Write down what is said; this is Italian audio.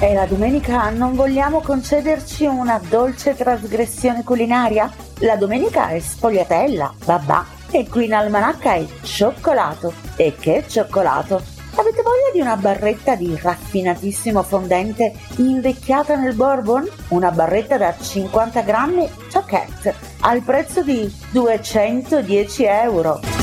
E la domenica non vogliamo concederci una dolce trasgressione culinaria? La domenica è sfogliatella, babà, e qui in Almanacca è cioccolato. E che cioccolato! Avete voglia di una barretta di raffinatissimo fondente invecchiata nel bourbon? Una barretta da 50 grammi Choquette al prezzo di 210 euro.